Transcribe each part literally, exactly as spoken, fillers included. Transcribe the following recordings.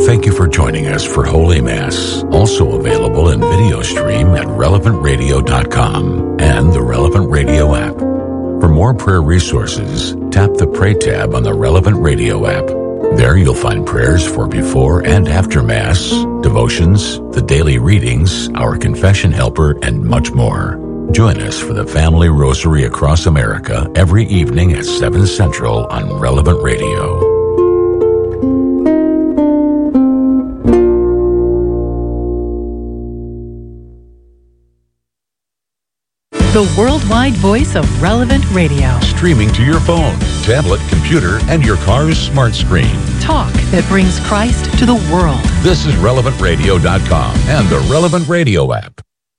Thank you for joining us for Holy Mass, also available in video stream at relevant radio dot com and the Relevant Radio app. For more prayer resources, tap the Pray tab on the Relevant Radio app. There you'll find prayers for before and after Mass, devotions, the daily readings, our confession helper, and much more. Join us for the Family Rosary across America every evening at seven Central on Relevant Radio. The worldwide voice of Relevant Radio. Streaming to your phone, tablet, computer, and your car's smart screen. Talk that brings Christ to the world. This is relevant radio dot com and the Relevant Radio app.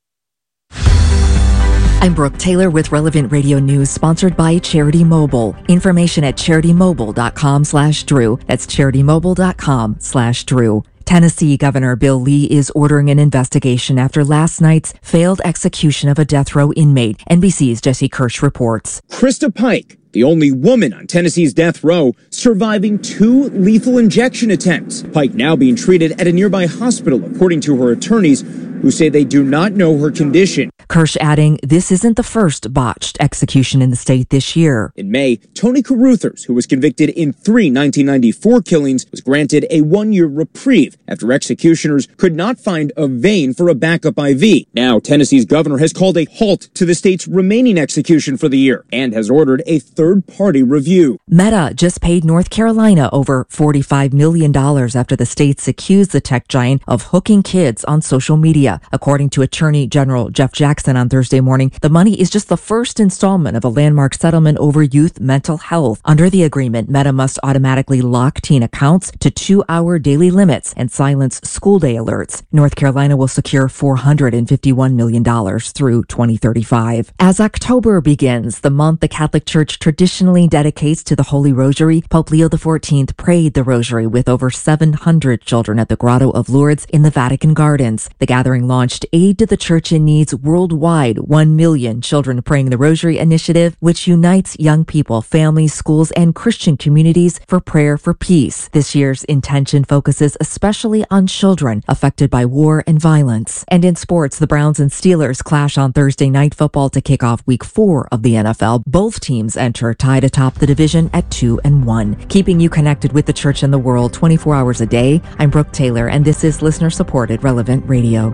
I'm Brooke Taylor with Relevant Radio News, sponsored by Charity Mobile. Information at charity mobile dot com slash Drew. That's charity mobile dot com slash Drew. Tennessee Governor Bill Lee is ordering an investigation after last night's failed execution of a death row inmate. N B C's Jesse Kirsch reports. Krista Pike, the only woman on Tennessee's death row, surviving two lethal injection attempts. Pike now being treated at a nearby hospital, according to her attorneys, who say they do not know her condition. Kirsch adding, this isn't the first botched execution in the state this year. In May, Tony Caruthers, who was convicted in three nineteen ninety-four killings, was granted a one-year reprieve after executioners could not find a vein for a backup I V. Now, Tennessee's governor has called a halt to the state's remaining execution for the year and has ordered a third-party review. Meta just paid North Carolina over forty-five million dollars after the states accused the tech giant of hooking kids on social media. According to Attorney General Jeff Jackson on Thursday morning, the money is just the first installment of a landmark settlement over youth mental health. Under the agreement, Meta must automatically lock teen accounts to two-hour daily limits and silence school day alerts. North Carolina will secure four hundred fifty-one million dollars through twenty thirty-five. As October begins, the month the Catholic Church traditionally dedicates to the Holy Rosary, Pope Leo the fourteenth prayed the Rosary with over seven hundred children at the Grotto of Lourdes in the Vatican Gardens. The gathering launched Aid to the Church in Need's worldwide one million Children Praying the Rosary initiative, which unites young people, families, schools, and Christian communities for prayer for peace. This year's intention focuses especially on children affected by war and violence. And in sports, the Browns and Steelers clash on Thursday Night Football to kick off week four of the N F L. Both teams enter tied atop the division at two and one. Keeping you connected with the church and the world twenty-four hours a day, I'm Brooke Taylor, and this is listener-supported Relevant Radio.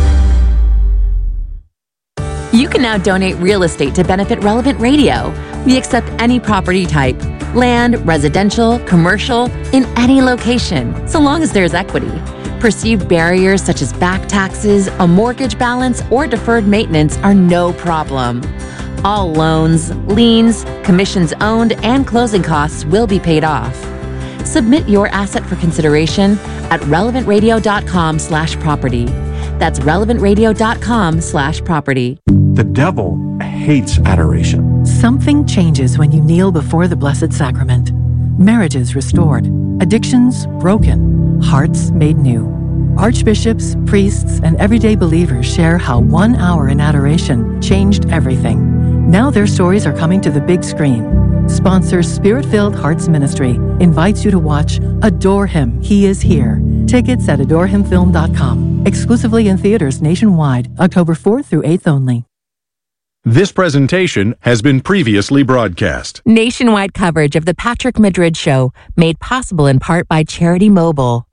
You can now donate real estate to benefit Relevant Radio. We accept any property type, land, residential, commercial, in any location, so long as there's equity. Perceived barriers such as back taxes, a mortgage balance, or deferred maintenance are no problem. All loans, liens, commissions owned, and closing costs will be paid off. Submit your asset for consideration at relevant radio dot com slash property. That's relevant radio dot com slash property. The devil hates adoration. Something changes when you kneel before the Blessed Sacrament. Marriages restored, addictions broken, hearts made new. Archbishops, priests, and everyday believers share how one hour in adoration changed everything. Now their stories are coming to the big screen. Sponsor Spirit-Filled Hearts Ministry invites you to watch Adore Him, He Is Here. Tickets at adore him film dot com. Exclusively in theaters nationwide, October fourth through eighth only. This presentation has been previously broadcast. Nationwide coverage of The Patrick Madrid Show, made possible in part by Charity Mobile.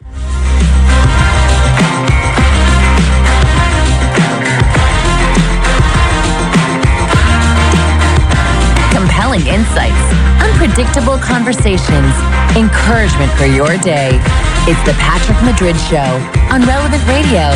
Compelling insights, unpredictable conversations, encouragement for your day. It's The Patrick Madrid Show on Relevant Radio.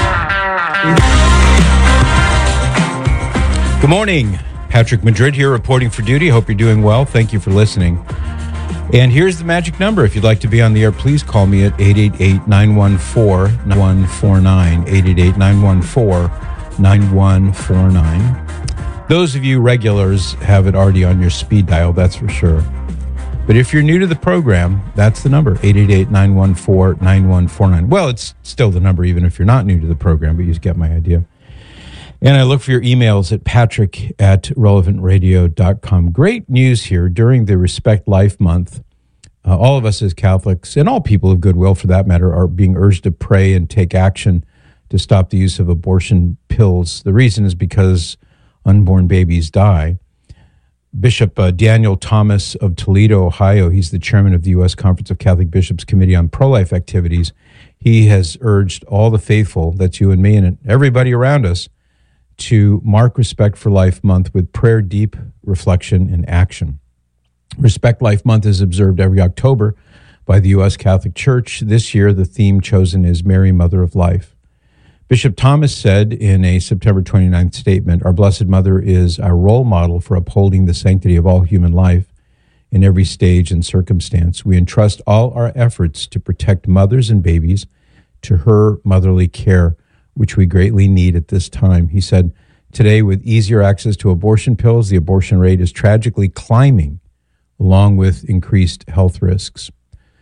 Good morning. Patrick Madrid here reporting for duty. Hope you're doing well. Thank you for listening. And here's the magic number. If you'd like to be on the air, please call me at eight eight eight, nine one four, nine one four nine, eight eight eight, nine one four, nine one four nine. Those of you regulars have it already on your speed dial, that's for sure. But if you're new to the program, that's the number, eight eight eight, nine one four, nine one four nine. Well, it's still the number even if you're not new to the program, but you just get my idea. And I look for your emails at patrick at relevant radio dot com. Great news here. During the Respect Life Month, Uh, all of us as Catholics, and all people of goodwill for that matter, are being urged to pray and take action to stop the use of abortion pills. The reason is because unborn babies die. Bishop uh, Daniel Thomas of Toledo, Ohio, he's the chairman of the U S Conference of Catholic Bishops Committee on Pro-Life Activities. He has urged all the faithful, that's you and me and everybody around us, to mark Respect for Life Month with prayer, deep reflection, and action. Respect Life Month is observed every October by the U S Catholic Church. This year, the theme chosen is Mary, Mother of Life. Bishop Thomas said in a September twenty-ninth statement, "Our Blessed Mother is our role model for upholding the sanctity of all human life in every stage and circumstance. We entrust all our efforts to protect mothers and babies to her motherly care, which we greatly need at this time." He said, "Today, with easier access to abortion pills, the abortion rate is tragically climbing, along with increased health risks."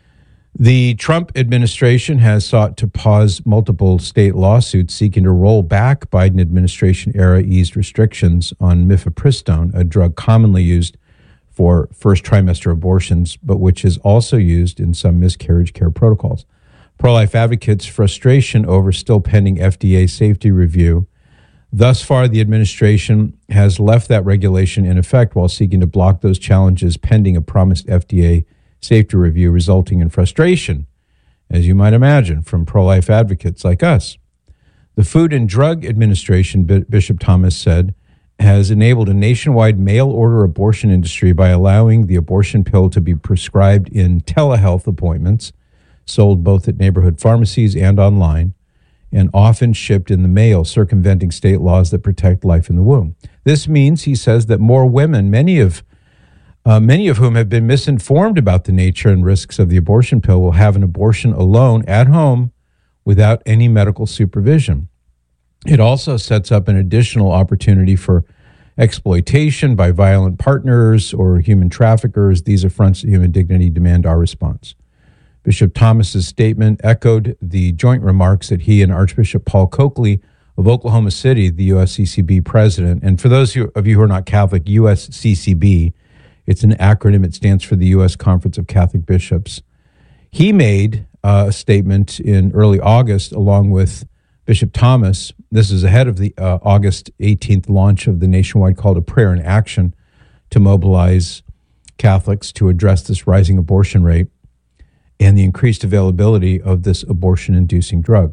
The Trump administration has sought to pause multiple state lawsuits seeking to roll back Biden administration-era eased restrictions on mifepristone, a drug commonly used for first trimester abortions, but which is also used in some miscarriage care protocols. Pro-life advocates' frustration over still pending F D A safety review. Thus far, the administration has left that regulation in effect while seeking to block those challenges pending a promised F D A safety review, resulting in frustration, as you might imagine, from pro-life advocates like us. The Food and Drug Administration, B- Bishop Thomas said, has enabled a nationwide mail-order abortion industry by allowing the abortion pill to be prescribed in telehealth appointments, sold both at neighborhood pharmacies and online, and often shipped in the mail, circumventing state laws that protect life in the womb. This means, he says, that more women, many of uh, many of whom have been misinformed about the nature and risks of the abortion pill, will have an abortion alone at home without any medical supervision. It also sets up an additional opportunity for exploitation by violent partners or human traffickers. These affronts to human dignity demand our response. Bishop Thomas's statement echoed the joint remarks that he and Archbishop Paul Coakley of Oklahoma City, the U S C C B president, and for those of you who are not Catholic, U S C C B, it's an acronym. It stands for the U S Conference of Catholic Bishops. He made uh, a statement in early August along with Bishop Thomas. This is ahead of the uh, August eighteenth launch of the nationwide call to prayer and action to mobilize Catholics to address this rising abortion rate and the increased availability of this abortion-inducing drug.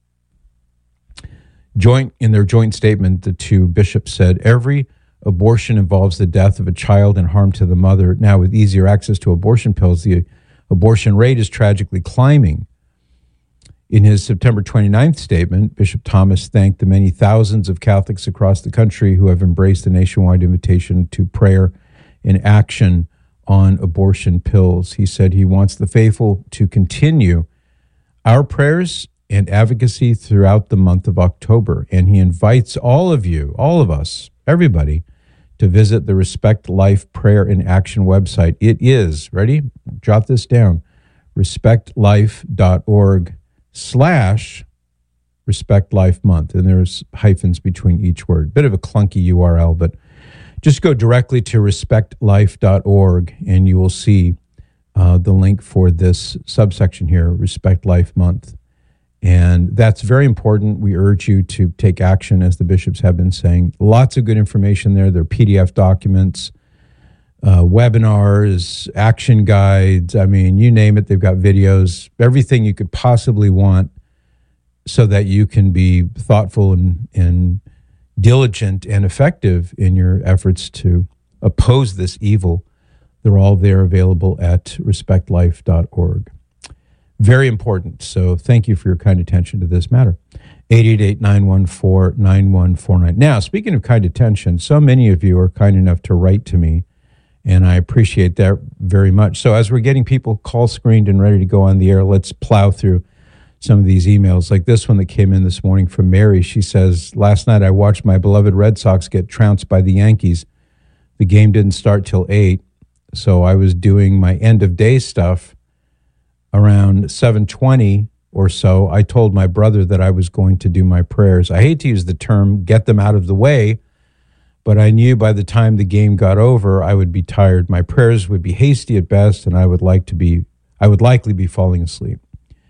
Joint in their joint statement, the two bishops said, "Every abortion involves the death of a child and harm to the mother. Now, with easier access to abortion pills, the abortion rate is tragically climbing." In his September twenty-ninth statement, Bishop Thomas thanked the many thousands of Catholics across the country who have embraced the nationwide invitation to prayer and action on abortion pills. He said he wants the faithful to continue our prayers and advocacy throughout the month of October. And he invites all of you, all of us, everybody, to visit the Respect Life Prayer and Action website. It is, ready? Jot this down, respectlife.org slash Respect Life Month. And there's hyphens between each word. Bit of a clunky U R L, but just go directly to respect life dot org and you will see uh, the link for this subsection here, Respect Life Month. And that's very important. We urge you to take action, as the bishops have been saying. Lots of good information there. There are P D F documents, uh, webinars, action guides. I mean, you name it. They've got videos, everything you could possibly want so that you can be thoughtful and, and diligent and effective in your efforts to oppose this evil. They're all there, available at respect life dot org. Very important. So thank you for your kind attention to this matter. eight eight eight, nine one four, nine one four nine. Now, speaking of kind attention, so many of you are kind enough to write to me, and I appreciate that very much. So as we're getting people call screened and ready to go on the air, let's plow through some of these emails, like this one that came in this morning from Mary. She says, "Last night I watched my beloved Red Sox get trounced by the Yankees. The game didn't start till eight, so I was doing my end of day stuff around seven twenty or so. I told my brother that I was going to do my prayers. I hate to use the term get them out of the way, But I knew by the time the game got over, I would be tired. My prayers would be hasty at best, and I would like to be, I would likely be falling asleep.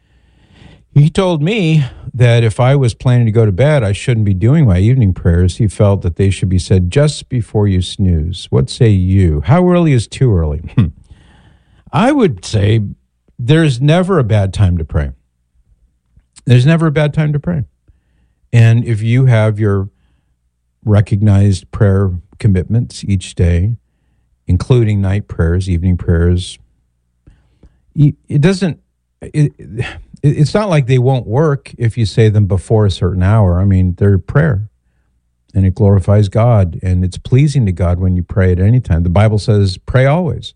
He told me that if I was planning to go to bed, I shouldn't be doing my evening prayers. He felt that they should be said just before you snooze. What say you? How early is too early? I would say there's never a bad time to pray. There's never a bad time to pray. And if you have your recognized prayer commitments each day, including night prayers, evening prayers, it doesn't, it, it's not like they won't work if you say them before a certain hour. I mean, they're prayer, and it glorifies God, and it's pleasing to God when you pray at any time. The Bible says, pray always.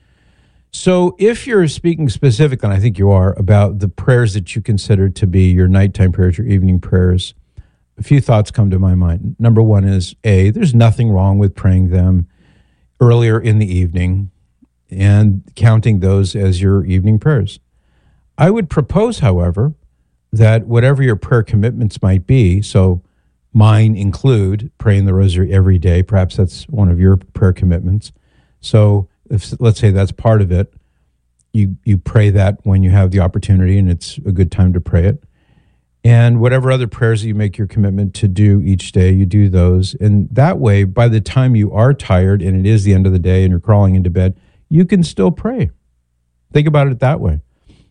So if you're speaking specifically, and I think you are, about the prayers that you consider to be your nighttime prayers, your evening prayers, a few thoughts come to my mind. Number one is, A, there's nothing wrong with praying them earlier in the evening and counting those as your evening prayers. I would propose, however, that whatever your prayer commitments might be, so mine include praying the rosary every day, perhaps that's one of your prayer commitments. So if, let's say that's part of it, you, you pray that when you have the opportunity and it's a good time to pray it. And whatever other prayers that you make your commitment to do each day, you do those. And that way, by the time you are tired and it is the end of the day and you're crawling into bed, you can still pray. Think about it that way.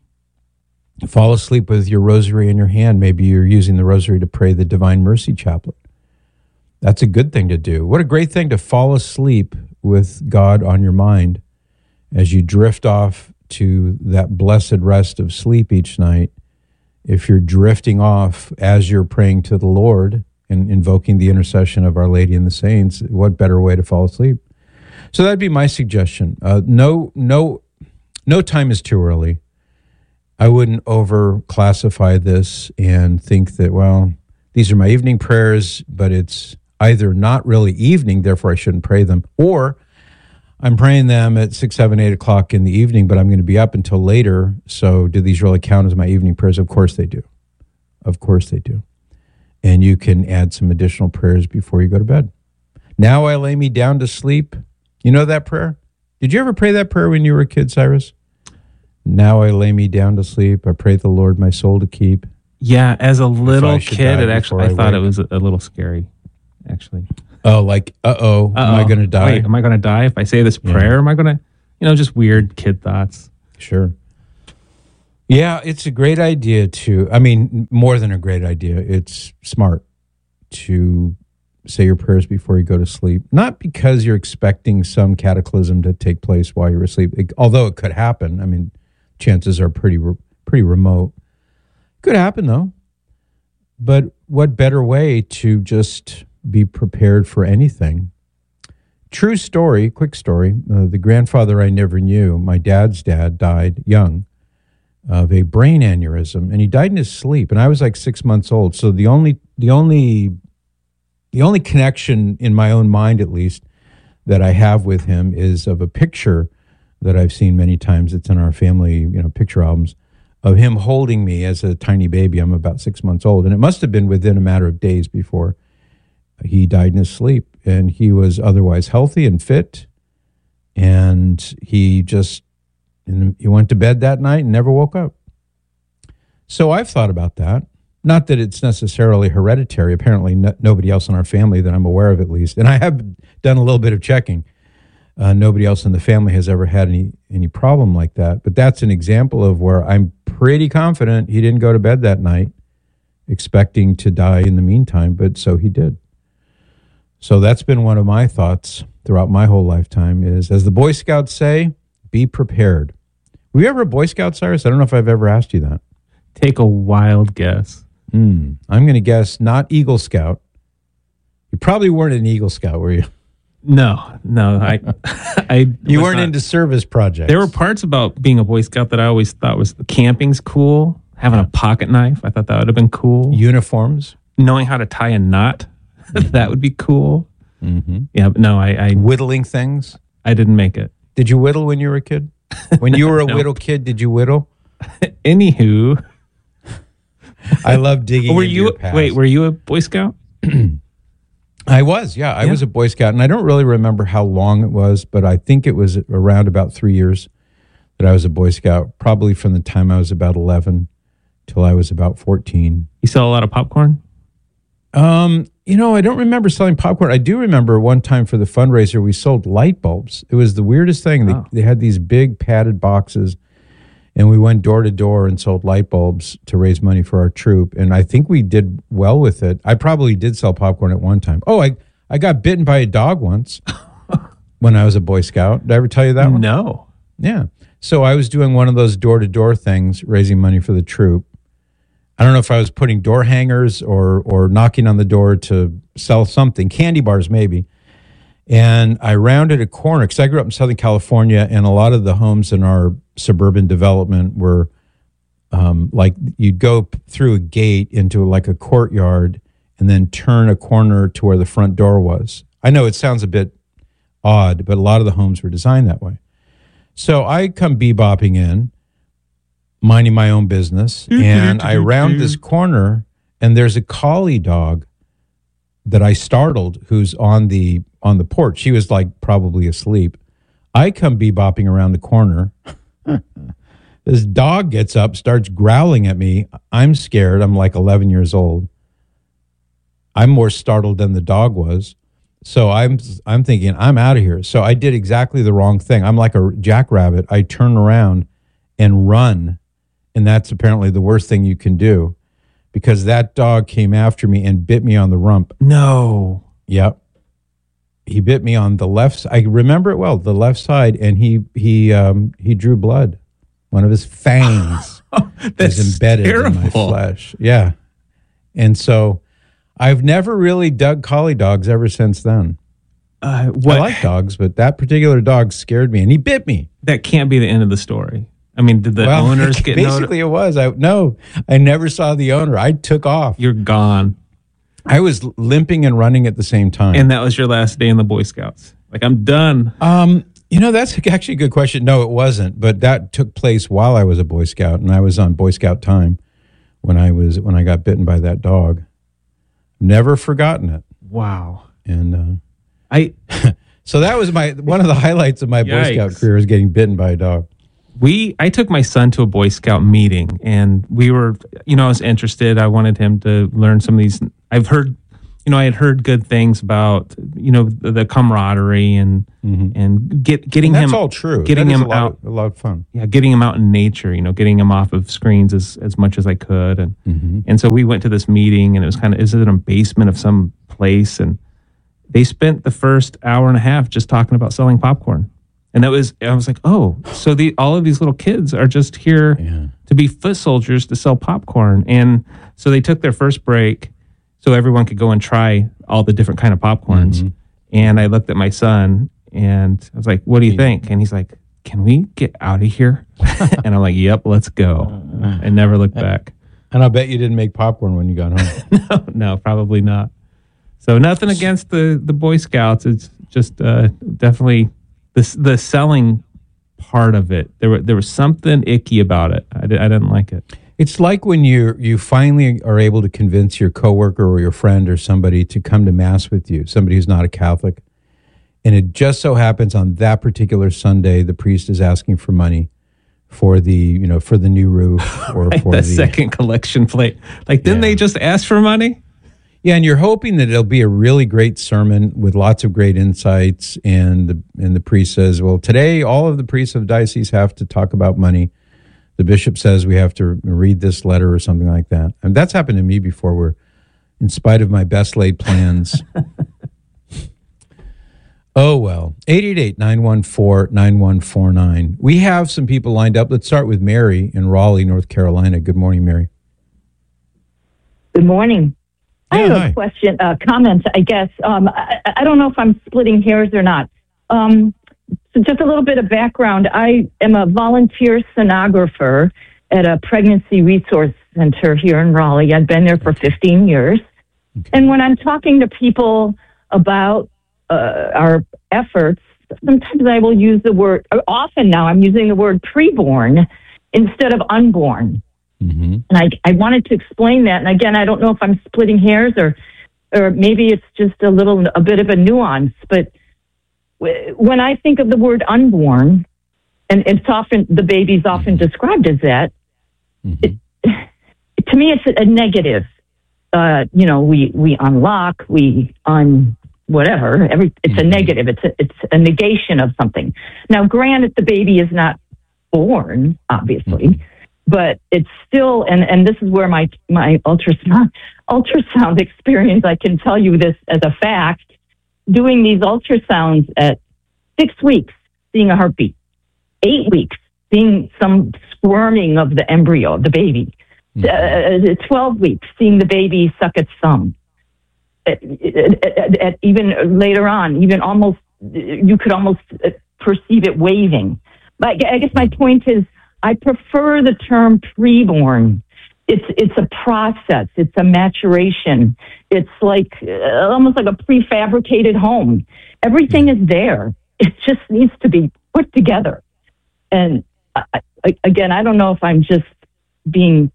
Fall asleep with your rosary in your hand. Maybe you're using the rosary to pray the Divine Mercy Chaplet. That's a good thing to do. What a great thing to fall asleep with God on your mind as you drift off to that blessed rest of sleep each night. If you're drifting off as you're praying to the Lord and invoking the intercession of Our Lady and the saints, what better way to fall asleep? So that'd be my suggestion. Uh, no, no, no time is too early. I wouldn't over-classify this and think that, well, these are my evening prayers, but it's either not really evening, therefore I shouldn't pray them, or I'm praying them at six, seven, eight o'clock in the evening, but I'm going to be up until later, so do these really count as my evening prayers? Of course they do. Of course they do. And you can add some additional prayers before you go to bed. Now I lay me down to sleep. You know that prayer? Did you ever pray that prayer when you were a kid, Cyrus? Now I lay me down to sleep. I pray the Lord my soul to keep. Yeah, as a little kid, it actually I, I thought wake. It was a little scary, actually. Oh, like, uh-oh, uh-oh. Am I going to die? Wait, am I going to die if I say this prayer? Yeah. Am I going to, you know, just weird kid thoughts. Sure. Yeah, it's a great idea to, I mean, more than a great idea. It's smart to say your prayers before you go to sleep. Not because you're expecting some cataclysm to take place while you're asleep, it, although it could happen. I mean, chances are pretty pretty remote. Could happen, though. But what better way to just be prepared for anything? True story, quick story. Uh, the grandfather I never knew, my dad's dad, died young of a brain aneurysm, and he died in his sleep. And I was like six months old. So the only the only the only connection in my own mind, at least, that I have with him is of a picture that I've seen many times. It's in our family, you know, picture albums of him holding me as a tiny baby. I'm about six months old, and it must have been within a matter of days before he died in his sleep. And he was otherwise healthy and fit, and he just and he went to bed that night and never woke up. So I've thought about that. Not that it's necessarily hereditary. Apparently, no, nobody else in our family that I'm aware of, at least, and I have done a little bit of checking. Uh, nobody else in the family has ever had any any problem like that. But that's an example of where I'm pretty confident he didn't go to bed that night expecting to die in the meantime, but so he did. So that's been one of my thoughts throughout my whole lifetime is, as the Boy Scouts say, be prepared. Were you ever a Boy Scout, Cyrus? I don't know if I've ever asked you that. Take a wild guess. Mm, I'm going to guess not Eagle Scout. You probably weren't an Eagle Scout, were you? No, no. I, I. You weren't not, into service projects. There were parts about being a Boy Scout that I always thought was camping's cool. Having a pocket knife, I thought that would have been cool. Uniforms, knowing how to tie a knot, that would be cool. Mm-hmm. Yeah, but no, I, I whittling things. I didn't make it. Did you whittle when you were a kid? When you were a no. whittle kid, did you whittle? Anywho, I love digging. Were into you your past. Wait? Were you a Boy Scout? I was, yeah. I Yeah. was a Boy Scout, and I don't really remember how long it was, but I think it was around about three years that I was a Boy Scout, probably from the time I was about eleven till I was about fourteen. You sell a lot of popcorn? Um, you know, I don't remember selling popcorn. I do remember one time for the fundraiser, we sold light bulbs. It was the weirdest thing. They, Oh. they had these big padded boxes, and we went door to door and sold light bulbs to raise money for our troop. And I think we did well with it. I probably did sell popcorn at one time. Oh, I, I got bitten by a dog once when I was a Boy Scout. Did I ever tell you that one? No. Yeah. So I was doing one of those door to door things, raising money for the troop. I don't know if I was putting door hangers or or knocking on the door to sell something, candy bars maybe. And I rounded a corner because I grew up in Southern California, and a lot of the homes in our suburban development were um, like you'd go p- through a gate into like a courtyard and then turn a corner to where the front door was. I know it sounds a bit odd, but a lot of the homes were designed that way. So I come bebopping in, minding my own business, and I round this corner, and there's a collie dog that I startled who's on the on the porch. She was like probably asleep. I come bebopping around the corner. This dog gets up, starts growling at me. I'm scared. I'm like eleven years old. I'm more startled than the dog was. So I'm I'm thinking, I'm out of here. So I did exactly the wrong thing. I'm like a jackrabbit. I turn around and run. And that's apparently the worst thing you can do, because that dog came after me and bit me on the rump. No. Yep. He bit me on the left. I remember it well, the left side, and he he um, he drew blood. One of his fangs That's was embedded terrible. in my flesh. Yeah. And so I've never really dug collie dogs ever since then. Uh, what? I like dogs, but that particular dog scared me, and he bit me. That can't be the end of the story. I mean, did the Well, owners get basically notified? it was. I no, I never saw the owner. I took off. You're gone. I was limping and running at the same time. And that was your last day in the Boy Scouts. Like, I'm done. um, you know, that's actually a good question. No, it wasn't, but that took place while I was a Boy Scout, and I was on Boy Scout time when I was when I got bitten by that dog. Never forgotten it. Wow. And uh, I so that was my one of the highlights of my Boy Scout Yikes. career, is getting bitten by a dog. we I took my son to a Boy Scout meeting, and we were, you know, I was interested. I wanted him to learn some of these. I've heard, you know, I had heard good things about, you know, the, the camaraderie and and get getting And that's him all true. getting That is him a lot out. of, a lot of fun. Yeah, getting him out in nature, you know, getting him off of screens as, as much as I could. And Mm-hmm. and so we went to this meeting, and it was kind of, is it a basement of some place? And they spent the first hour and a half just talking about selling popcorn. And that was, I was like, oh, so the all of these little kids are just here Yeah. to be foot soldiers to sell popcorn. And so they took their first break so everyone could go and try all the different kind of popcorns. Mm-hmm. And I looked at my son, and I was like, what do you think? And he's like, can we get out of here? And I'm like, yep, let's go. I never looked back. And I'll bet you didn't make popcorn when you got home. No, no, probably not. So nothing against the, the Boy Scouts. It's just uh, definitely the the selling part of it. There were there was something icky about it. I, di- I didn't like it. It's like when you you finally are able to convince your coworker or your friend or somebody to come to mass with you, somebody who's not a Catholic, and it just so happens on that particular Sunday the priest is asking for money for the you know for the new roof or Like for the the second collection plate. Like, didn't Yeah. they just ask for money? yeah, and you're hoping that it'll be a really great sermon with lots of great insights, and the and the priest says, well, today all of the priests of diocese have to talk about money. The bishop says we have to read this letter or something like that. And that's happened to me before, where in spite of my best laid plans. Oh, well. eight eight eight, nine one four, nine one four nine. We have some people lined up. Let's start with Mary in Raleigh, North Carolina. Good morning, Mary. Good morning. I Yeah, have hi. a question, uh, comment, I guess. Um, I, I don't know if I'm splitting hairs or not. Um, so just a little bit of background. I am a volunteer sonographer at a pregnancy resource center here in Raleigh. I've been there for fifteen years. And when I'm talking to people about uh, our efforts, sometimes I will use the word, or often now I'm using the word preborn instead of unborn. Mm-hmm. And I, I wanted to explain that. And again, I don't know if I'm splitting hairs or or maybe it's just a little, a bit of a nuance. But w- when I think of the word unborn, and it's often, the baby's often described as that, Mm-hmm. it, to me, it's a, a negative. Uh, you know, we, we unlock, we un whatever. Every it's Mm-hmm. a negative. It's a, it's a negation of something. Now, granted, the baby is not born, obviously, Mm-hmm. but it's still. And, and this is where my my ultrasound ultrasound experience. I can tell you this as a fact. Doing these ultrasounds at six weeks, seeing a heartbeat, eight weeks, seeing some squirming of the embryo, the baby. Uh, twelve weeks, seeing the baby suck its thumb. At, at, at, at even later on, even almost, you could almost perceive it waving. But I guess my point is, I prefer the term preborn. It's it's a process. It's a maturation. It's like uh, almost like a prefabricated home. Everything is there. It just needs to be put together. And I, I, again, I don't know if I'm just being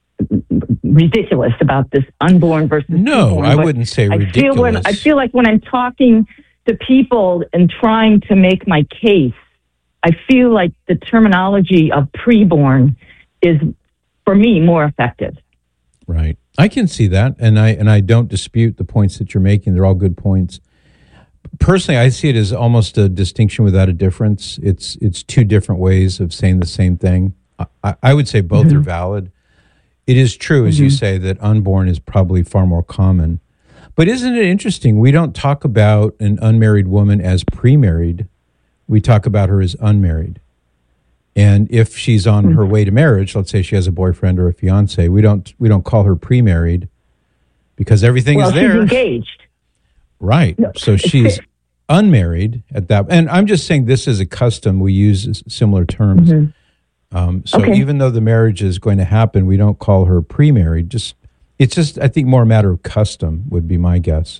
ridiculous about this unborn versus No, preborn, I but wouldn't say I ridiculous. feel when I feel like when I'm talking to people and trying to make my case, I feel like the terminology of preborn is, for me, more effective. Right. I can see that, and I and I don't dispute the points that you're making. They're all good points. Personally, I see it as almost a distinction without a difference. It's it's two different ways of saying the same thing. I, I would say both mm-hmm. are valid. It is true, as mm-hmm. you say, that unborn is probably far more common. But isn't it interesting? We don't talk about an unmarried woman as pre-married. We talk about her as unmarried. And if she's on mm-hmm. her way to marriage, let's say she has a boyfriend or a fiance, we don't we don't call her pre-married because everything well, is there. She's engaged. Right. No, so she's unmarried at that. And I'm just saying this is a custom. We use similar terms. Mm-hmm. Um, so okay. even though the marriage is going to happen, we don't call her pre-married. Just it's just, I think, more a matter of custom would be my guess.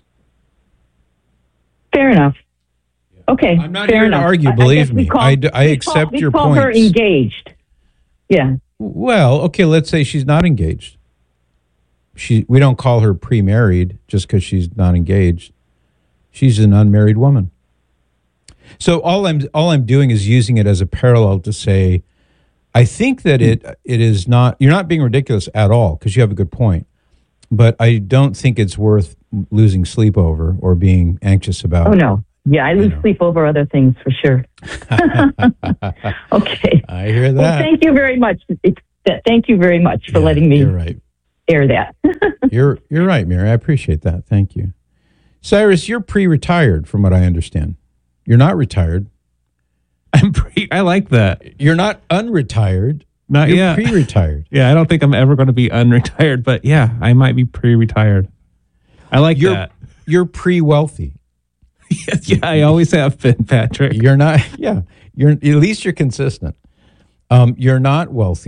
Fair enough. Okay. I'm not fair here enough. to argue, believe me. Call, I, I accept call, your call points. Her engaged. Yeah. Well, okay, let's say she's not engaged. She we don't call her pre-married just because she's not engaged. She's an unmarried woman. So all I'm all I'm doing is using it as a parallel to say, I think that it it is not, you're not being ridiculous at all because you have a good point, but I don't think it's worth losing sleep over or being anxious about. Oh, no. Yeah, I lose you know. sleep over other things for sure. Okay. I hear that. Well, thank you very much. It's, thank you very much for yeah, letting me you're right. air that. you're you're right, Mary. I appreciate that. Thank you. Cyrus, you're pre-retired from what I understand. You're not retired. I'm pre. I like that. You're not unretired. Not You're yet. pre-retired. Yeah, I don't think I'm ever going to be unretired, but yeah, I might be pre-retired. I like you're, that. You're pre-wealthy. yeah, I always have been, Patrick. You're not. Yeah, you're at least you're consistent. Um, you're not wealthy.